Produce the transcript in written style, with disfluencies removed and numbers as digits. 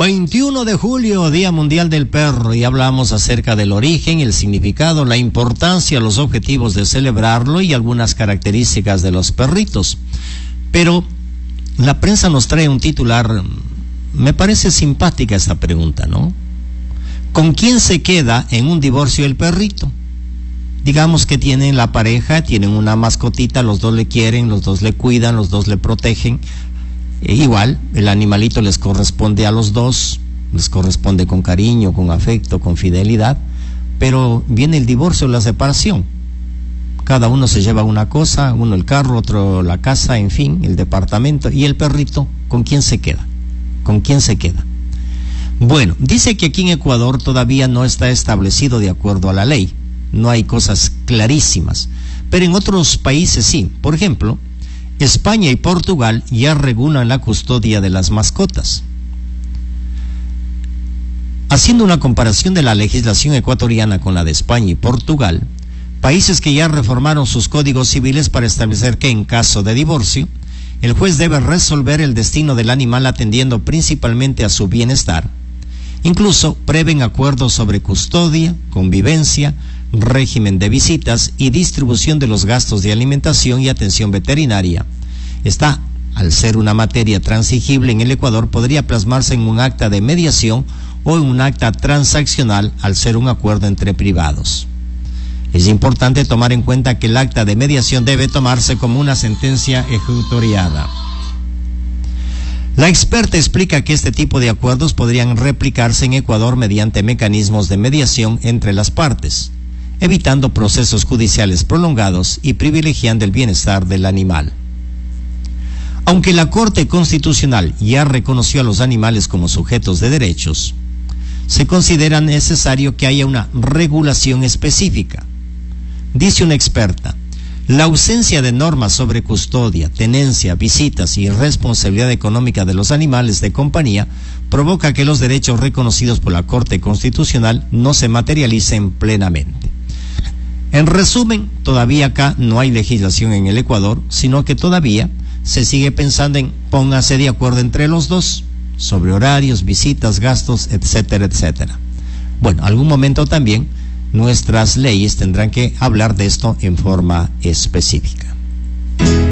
21 de julio, Día Mundial del Perro, y hablamos acerca del origen, el significado, la importancia, los objetivos de celebrarlo y algunas características de los perritos. Pero la prensa nos trae un titular, me parece simpática esta pregunta, ¿no? ¿Con quién se queda en un divorcio el perrito? Digamos que tienen la pareja, tienen una mascotita, los dos le quieren, los dos le cuidan, los dos le protegen. Igual, el animalito les corresponde a los dos, les corresponde con cariño, con afecto, con fidelidad, pero viene el divorcio, la separación. Cada uno se lleva una cosa, uno el carro, otro la casa, en fin, el departamento. ¿Y el perrito, con quién se queda? ¿Con quién se queda? Bueno, dice que aquí en Ecuador todavía no está establecido de acuerdo a la ley. No hay cosas clarísimas, pero en otros países sí. Por ejemplo, España y Portugal ya regulan la custodia de las mascotas. Haciendo una comparación de la legislación ecuatoriana con la de España y Portugal, países que ya reformaron sus códigos civiles para establecer que en caso de divorcio, el juez debe resolver el destino del animal atendiendo principalmente a su bienestar. Incluso prevén acuerdos sobre custodia, convivencia, régimen de visitas y distribución de los gastos de alimentación y atención veterinaria. Esta, al ser una materia transigible en el Ecuador, podría plasmarse en un acta de mediación o en un acta transaccional al ser un acuerdo entre privados. Es importante tomar en cuenta que el acta de mediación debe tomarse como una sentencia ejecutoriada. La experta explica que este tipo de acuerdos podrían replicarse en Ecuador mediante mecanismos de mediación entre las partes, evitando procesos judiciales prolongados y privilegiando el bienestar del animal. Aunque la Corte Constitucional ya reconoció a los animales como sujetos de derechos, se considera necesario que haya una regulación específica. Dice una experta, la ausencia de normas sobre custodia, tenencia, visitas y responsabilidad económica de los animales de compañía provoca que los derechos reconocidos por la Corte Constitucional no se materialicen plenamente. En resumen, todavía acá no hay legislación en el Ecuador, sino que todavía se sigue pensando en póngase de acuerdo entre los dos sobre horarios, visitas, gastos, etcétera, etcétera. Bueno, algún momento también nuestras leyes tendrán que hablar de esto en forma específica.